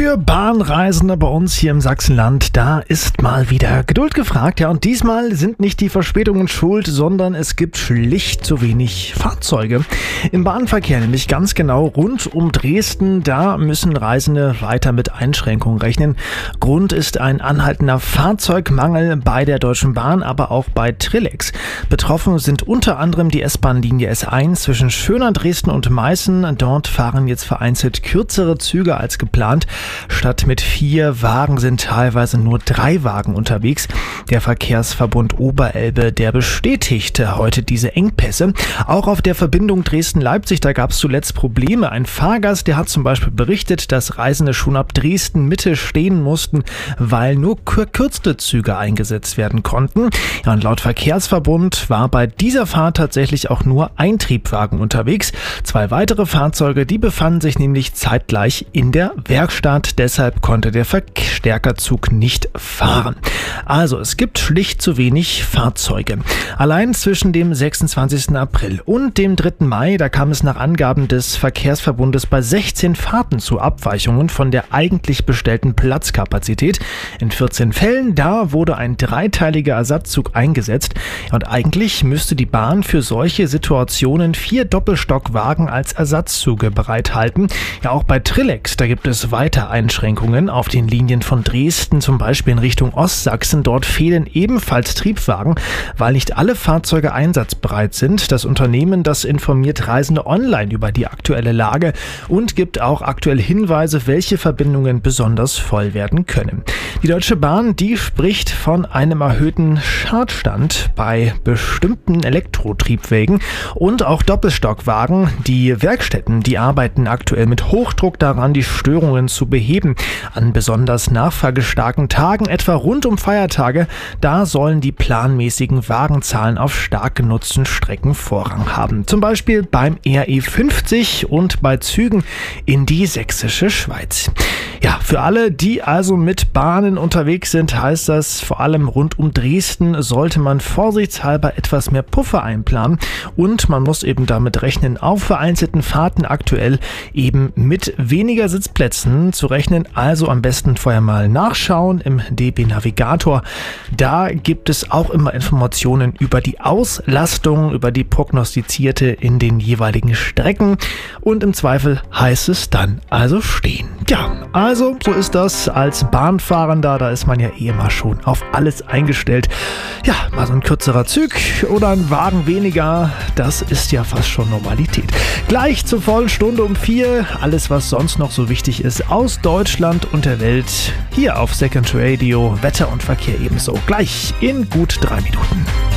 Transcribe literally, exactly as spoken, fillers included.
Für Bahnreisende bei uns hier im Sachsenland, da ist mal wieder Geduld gefragt. Ja, und diesmal sind nicht die Verspätungen schuld, sondern es gibt schlicht zu wenig Fahrzeuge. Im Bahnverkehr, nämlich ganz genau rund um Dresden, da müssen Reisende weiter mit Einschränkungen rechnen. Grund ist ein anhaltender Fahrzeugmangel bei der Deutschen Bahn, aber auch bei Trillex. Betroffen sind unter anderem die S-Bahn-Linie S eins zwischen Schöner, Dresden und Meißen. Dort fahren jetzt vereinzelt kürzere Züge als geplant. Statt mit vier Wagen sind teilweise nur drei Wagen unterwegs. Der Verkehrsverbund Oberelbe, der bestätigte heute diese Engpässe. Auch auf der Verbindung Dresden-Leipzig, da gab es zuletzt Probleme. Ein Fahrgast, der hat zum Beispiel berichtet, dass Reisende schon ab Dresden-Mitte stehen mussten, weil nur gekürzte Züge eingesetzt werden konnten. Ja, und laut Verkehrsverbund war bei dieser Fahrt tatsächlich auch nur ein Triebwagen unterwegs. Zwei weitere Fahrzeuge, die befanden sich nämlich zeitgleich in der Werkstatt. Deshalb konnte der Verstärkerzug nicht fahren. Also es gibt schlicht zu wenig Fahrzeuge. Allein zwischen dem sechsundzwanzigsten April und dem dritten Mai, da kam es nach Angaben des Verkehrsverbundes bei sechzehn Fahrten zu Abweichungen von der eigentlich bestellten Platzkapazität. In vierzehn Fällen, da wurde ein dreiteiliger Ersatzzug eingesetzt. Und eigentlich müsste die Bahn für solche Situationen vier Doppelstockwagen als Ersatzzüge bereithalten. Ja, auch bei Trillex, da gibt es weiter Einschränkungen auf den Linien von Dresden, zum Beispiel in Richtung Ostsachsen. Dort fehlen ebenfalls Triebwagen, weil nicht alle Fahrzeuge einsatzbereit sind. Das Unternehmen, das informiert Reisende online über die aktuelle Lage und gibt auch aktuell Hinweise, welche Verbindungen besonders voll werden können. Die Deutsche Bahn, die spricht von einem erhöhten Schadstand bei bestimmten Elektrotriebwagen und auch Doppelstockwagen. Die Werkstätten, die arbeiten aktuell mit Hochdruck daran, die Störungen zu beheben. An besonders nachfragestarken Tagen, etwa rund um Feiertage, da sollen die planmäßigen Wagenzahlen auf stark genutzten Strecken Vorrang haben. Zum Beispiel beim R E fünfzig und bei Zügen in die sächsische Schweiz. Ja, für alle, die also mit Bahnen unterwegs sind, heißt das, vor allem rund um Dresden sollte man vorsichtshalber etwas mehr Puffer einplanen und man muss eben damit rechnen, auf vereinzelten Fahrten aktuell eben mit weniger Sitzplätzen zu rechnen. Also am besten vorher mal nachschauen im D B Navigator. Da gibt es auch immer Informationen über die Auslastung, über die prognostizierte in den jeweiligen Strecken und im Zweifel heißt es dann also stehen. Ja, also so ist das als Bahnfahrender, da ist man ja eh immer schon auf alles eingestellt. Ja, mal so ein kürzerer Zug oder ein Wagen weniger, das ist ja fast schon Normalität. Gleich zur vollen Stunde um vier, alles was sonst noch so wichtig ist aus Deutschland und der Welt, hier auf Second Radio, Wetter und Verkehr ebenso. Gleich in gut drei Minuten.